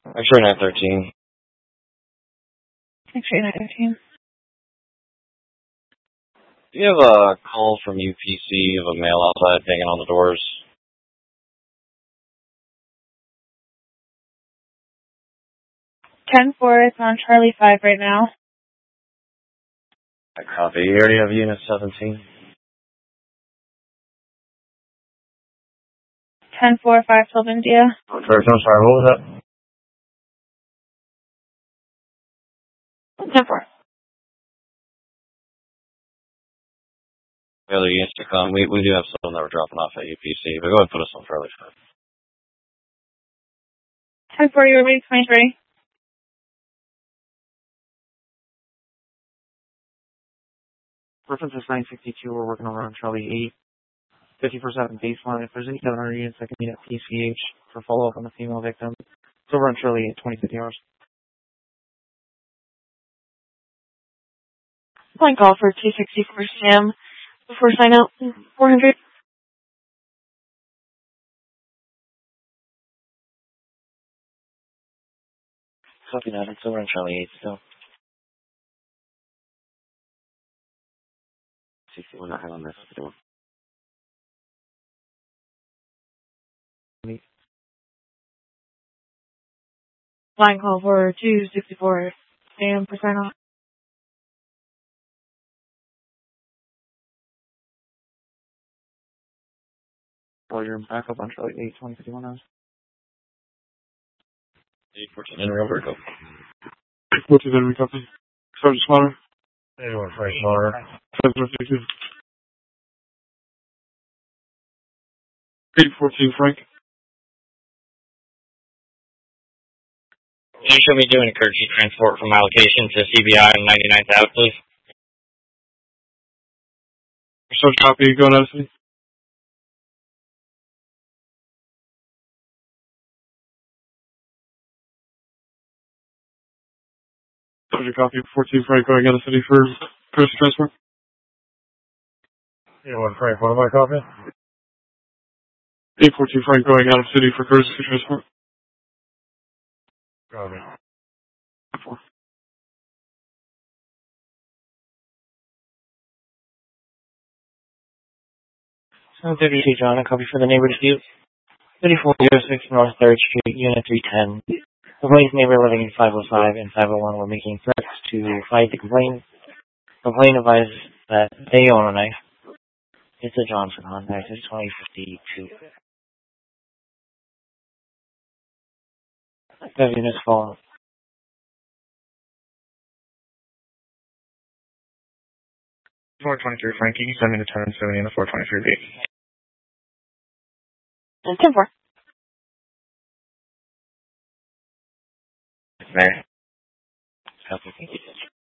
X-ray 913. X-ray 913. Do you have a call from UPC of a male outside banging on the doors? 10-4, it's on Charlie 5 right now. I copy. You already have Unit 17. 10-4, 512 India. First, I'm sorry, what was that? 10-4. The other units to come. We do have some that were dropping off at UPC, but go ahead and put us on Charlie 5. 10-4, you remain 23. Reference is 962. We're working over on Charlie 8. 50% baseline. If there's any 700 units that can meet at PCH for follow-up on the female victim, it's over on Charlie 8, 2050 hours. Flying call for 264 Sam. Before sign out, 400. Copy that. It's over on Charlie 8 still. 61, not on this. Flying call for 264 Sam for sign out. Oh, you're back up on Charlie 8, 2051 hours. 814 in real vertical. What's his enemy copy? Sergeant Slaughter. Anyone, Frank Slaughter. 752. 814 Frank. Can you show me doing a courtesy transport from my location to CBI on 99th Ave, please? Sergeant copy, going out of city. Sergeant copy, 14 Frank, going out of city for courtesy transport. Anyone, Frank, what am I copying? 814 Frank, going out of city for courtesy transport. Copy. 732 John, a copy for the neighbor dispute. 3406 North 3rd Street, Unit 310. Complainant's neighbor living in 505 and 501 were making threats to fight the complainant. Complainant advised that they own a knife. It's a Johnson contact. It's 2052. The unit's fallen. 423 Frank, you can send me the 1070 and the 423B. 10-4. There. Copy. Thank you.